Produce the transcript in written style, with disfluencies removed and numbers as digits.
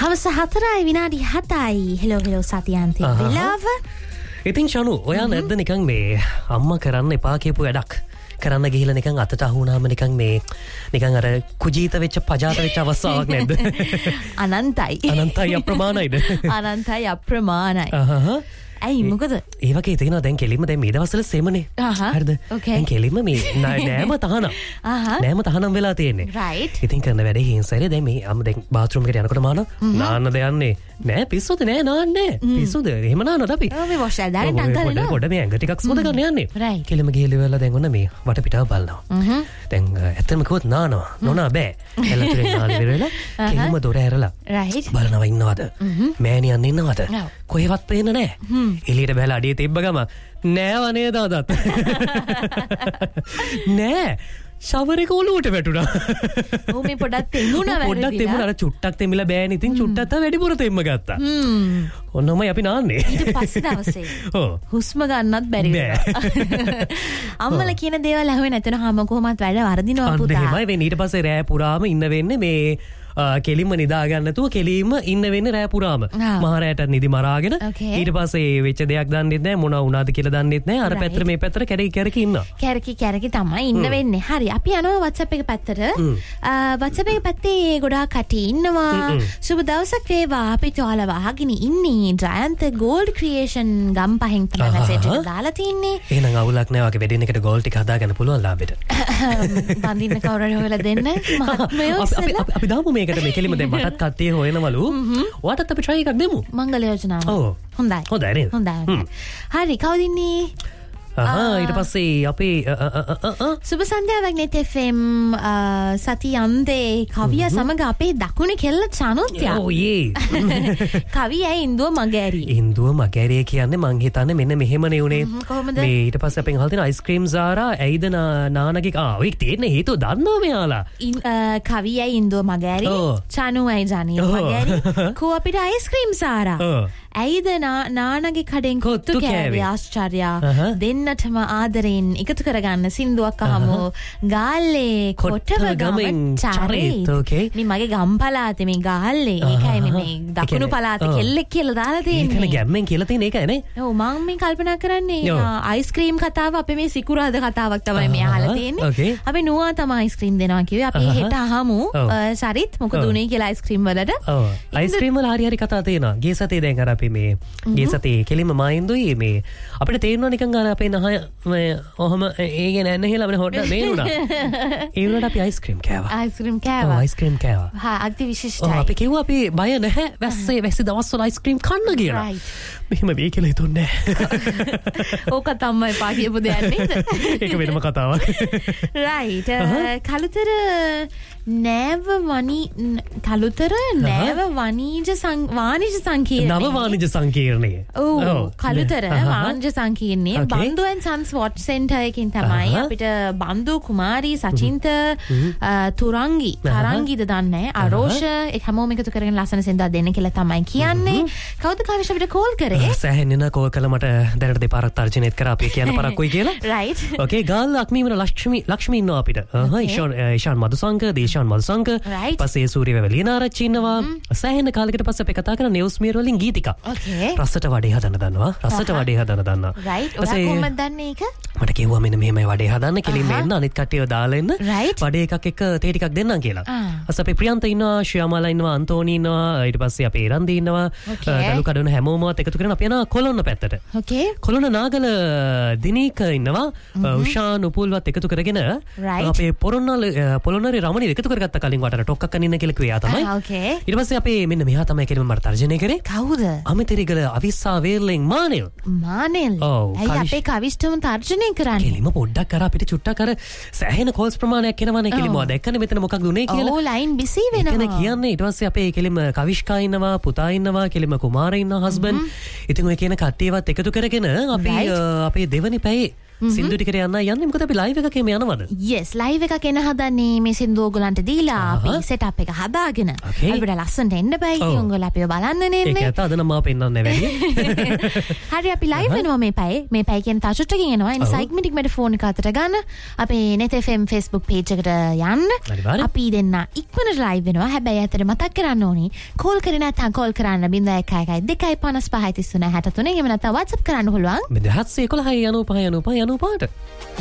හවස 4යි විනාඩි 7යි. හෙලෝ සතියන්තේ වෙලාව. ඉතින් ෂනු ඔයා නැද්ද නිකන් මේ අම්මා කරන්න එපා කියපු වැඩක් කරන්න ගිහිල්ලා නිකන් අතට අහුණාම නිකන් මේ නිකන් අර කුජීත වෙච්ච පජාත වෙච්ච අවස්ථාවක් නැද්ද? අනන්තයි අප්‍රමාණයිද? අනන්තයි අප්‍රමාණයි. ඇයි මොකද? ඒ වගේ තියෙනවා දැන් කෙලින්ම දැන් මේ දවස්වල සෙමනේ. හරිද? දැන් කෙලින්ම මේ නෑම තහනම්. නෑම තහනම් වෙලා තියෙන්නේ. රයිට්. ඉතින් කරන වැඩේ හිංසයිනේ දැන් මේ අම්ම දැන් බාත් รู එකට යනකොට මාන නාන්න දෙන්නේ නෑ පිස්සුද නෑ නාන්නේ. පිස්සුද? එහෙම නාන්නද අපි? ඔව් මේ වොෂල් දාන්න ටංගරනවා. පොඩ මේ ඇඟ ටිකක් සෝද ගන්න යන්නේ. කෙලින්ම ගිහලා දැන් ඔන්න මේ වටපිටාව බලනවා. දැන් ඇත්තම කිව්වොත් නානවා. නොනා බෑ. එළතුරේ නාන්න වෙරලා කෙලින්ම දොර ඇරලා. රයිට්. බලනවා ඉන්නවද? මෑණියන් ඉන්නවද? කොහෙවත් පේන්නේ නෑ. එළියට බහලා අඩිය තිබ්බ ගම නෑ වනේද අදත් නෑ ෂවර් එක ඔලුවට වැටුණා. ඔව් මේ පොඩක් තෙමුණා වැඩිලා. පොඩක් තෙමුණා අර චුට්ටක් තෙමිලා බෑනේ. ඉතින් චුට්ටක් තව වැඩිපුර තෙම්ම ගත්තා. ඔන්නමයි අපි නාන්නේ. ඊට පස්සේ දවසේ. ඔව්. හුස්ම ගන්නත් බැරි වුණා. අම්මලා කියන දේවල් අහුවේ නැතුනහම කොහොමවත් වැඩ වර්ධිනවා පුතා. අන්න එහෙමයි වෙන්නේ. ඊට පස්සේ රෑ පුරාම ඉන්න වෙන්නේ මේ කෙලින්ම නිදා ගන්න නැතුව කෙලින්ම ඉන්න වෙන්නේ රෑ පුරාම. මහරයට නිදි මරාගෙන ඊට පස්සේ වෙච්ච දෙයක් දන්නෙත් නැහැ මොනවා වුණාද කියලා දන්නෙත් නැහැ. අර පැත්තට මේ පැත්තට කැරකි ඉන්නවා. කැරකි තමයි ඉන්න වෙන්නේ. හරි අපි යනවා WhatsApp එක පැත්තට. WhatsApp එක පැත්තේ ගොඩාක් කටි ඉන්නවා. සුබ දවසක් වේවා. අපි ඔයාලව අහගෙන ඉන්නේ ජයන්ත ගෝල්ඩ් ක්‍රියේෂන් ගම්පහෙන් තමයි මැසේජ් එක දාලා තින්නේ. එහෙනම් අවුලක් නැහැ. වගේ වෙඩින් එකට ගෝල්ඩ් ටික හදාගන්න පුළුවන් ලාභෙට. බඳින්න කවුරු හරි හොයලා දෙන්න. මහත්මයෝ අපි දාමු මේකට මේ කෙලිම දැන් මටත් කට්ටිය හොයනවලු. ඔයාටත් අපි try එකක් දෙමු. මංගල යෝජනාව. ඔව්. හොඳයි නේද? හොඳයි. හරි කවුද ඉන්නේ? ඊට පස්සේ අපේ සුබ සන්ධ්‍යාවක් නෙත් FM සතියන්තේ කවියා සමග අපේ දකුණේ කෙල්ල චනුත්‍යා. ඔව් යේ. කවියා ඉන්දුව මගෑරිය. ඉන්දුව මගෑරිය කියන්නේ මං හිතන්නේ මෙන්න මෙහෙමනේ උනේ. කොහොමද? මේ ඊට පස්සේ අපෙන් අහලා තියෙන අයිස්ක්‍රීම් සාරා ඇයිද නානගේ ඔය තියෙන හේතුව දන්නවා මෙයාලා. කවියා ඉන්දුව මගෑරිය. චනුයි ජානිය මගෑරිය. කෝ අපිට අයිස්ක්‍රීම් සාරා. ඇයිද නානගේ කඩෙන් කොත්තු කෑවේ ආශ්චර්යා දෙන්නටම ආදරෙන් එකතු කරගන්න සින්දුවක් අහමු ගාල්ලේ කොටව ගමෙන් චරිත මේ මගේ ගම් පළාතේ මේ ගාල්ලේ ඒකයි මේ දකුණු පළාතේ කෙල්ලෙක් කියලා දාලා තියෙන්නේ ඒකනේ ගැම්මෙන් කියලා තියෙන ඒකයි නේ ඔව් මම මේ කල්පනා කරන්නේ අයිස්ක්‍රීම් කතාව අපේ මේ සිකුරාද කතාවක් තමයි මේ අහලා තියෙන්නේ අපි නුවා තමයි අයිස්ක්‍රීම් දෙනවා කිව්වේ අපි හෙට අහමු සරිත් මොකද උනේ කියලා අයිස්ක්‍රීම් වලට ඔව් අයිස්ක්‍රීම් වල හරි කතා තියෙනවා ගේ සතේ දැන් අර මේ ගේ සතේ කෙලින්ම මායින්දුයි මේ අපිට තේරෙනවා නිකන් අර අපේ නහය ඔහම ඒගෙන නැන්න කියලා අපිට හොඩ මේනුණා ඒ වුණාට අපි අයිස්ක්‍රීම් කෑවා අයිස්ක්‍රීම් කෑවා හා අති විශිෂ්ටයි අපි කිව්වා අපි බය නැහැ වැස්සේ දවස්වල අයිස්ක්‍රීම් කන්න කියලා මෙහෙම වෙයි කියලා හිතුන්නේ නැහැ ඕක තමයි එපා කියපු දෙයක් නේද ඒක වෙනම කතාවක් රයිට් කලුතර නෑව වාණිජ සංකීර්ණය නව වාණිජ සංකීර්ණය ඔව් කලුතර වාණිජ සංකීර්ණයේ බන්දු ඇන් සන්ස් වොට් සෙන්ටර් එකකින් තමයි අපිට බන්දු කුමාරී සචින්ත තරංගිද දන්නේ අරෝෂ ඒ හැමෝම එකතු කරගෙන ලස්සන සෙන්දා දෙන්න කියලා තමයි කියන්නේ කවුද කවිෂ අපිට කෝල් කරේ සෑහෙන්න කෝල් කළා මට දැනට දෙපාරක් තර්ජනයත් කරා අපි කියන පරක්කුයි කියලා රයිට් ඕකේ ගාල් ලක්ෂ්මී ලක්ෂ්මී ඉන්නවා අපිට ඊශාන් මදුසංක දේශාන් මදුසංක පස්සේ සූර්යවැව ලියනාරච්චි ඉන්නවා සෑහෙන්න කාලයකට පස්සේ අපි කතා කරන නිවුස් මියර් වලින් ගීතිකා රසට වඩේ හදන්න දන්නවා රසට වඩේ හදන්න දන්නවා රයිට් ඔයා කොහොමද දන්නේ ඒක මට කිව්වා මෙන්න මෙහෙමයි වඩේ හදන්න කෙලින්ම එන්න අනිත් කට්ටියව දාලා එන්න වඩේ එකක් එක්ක තේ ටිකක් දෙන්නම් කියලා ඊපස්සේ අපේ ප්‍රියන්ත ඉන්නවා ශ්‍යාමාලා ඉන්නවා අන්තෝනි ඉන්නවා ඊට පස්සේ අපේ රන්දි ඉන්නවා දලු කඩන හැමෝමවත් එකතු කරගෙන අපි යනවා කොළොන්න පැත්තට ඕකේ කොළොන්න නාගල දිනීක ඉන්නවා උෂාන් උපුල්වත් එකතු කරගෙන අපේ පොළොන්නරේ රමණී එකතු කරගත්ත කලින් වටට ටොක්කක් කනින්න කියලා කිව්වා තමයි ඕකේ ඊට පස්සේ අපේ මෙන්න මෙහා තමයි කෙලින්ම මට තර්ජනය කරේ කවුද අමිතරිගල අවිස්සා වේල්ලෙන් මානෙල් ඇයි අපේ කවිෂ්ඨම තර්ජනය කරන්නේ කෙලිම පොඩ්ඩක් කර අපිට චුට්ටක් කර සෑහෙන කෝල්ස් ප්‍රමාණයක් එනවනේ කෙලිම දැක්කනේ මෙතන මොකක්ද උනේ කියලා ඔව් ලයින් බිසි වෙනවා එතන කියන්නේ ඊට පස්සේ අපේ කෙලිම කවිෂ්කා ඉන්නවා පුතා ඉන්නවා කෙලිම කුමාර ඉන්නවා හස්බන්ඩ් ඉතින් ඔය කියන කට්ටියවත් එකතු කරගෙන අපි අපේ දෙවනි පැයේ සින්දු ටිකට යන්න මොකද අපි ලයිව් එකකම යනවද? yes ලයිව් එකක් එන හදන්නේ මේ සින්දු ඕගලන්ට දීලා අපි සෙටප් එක හදාගෙන අපිට ලස්සනට එන්න බෑ ඉතින් උංගල අපිව බලන්න නෙන්නේ. ඒක ඇත්ත අද නම් මම පෙන්නන්නේ වැඩි. හරි අපි ලයිව් වෙනවා මේ පැය කියන්නේ තා චුට්ටකින් එනවා. එන සයිග්මැටික් මට ෆෝන් එක අතට ගන්න. අපේ net fm Facebook page එකට යන්න. අපි දෙන්න ඉක්මනට ලයිව් වෙනවා. හැබැයි අතට මතක් කරන්න ඕනි කෝල් කරේ නැත්නම් කෝල් කරන්න 0112 255 33 63 එහෙම නැත්නම් WhatsApp කරන්න පුළුවන්. 711 95 95 95ට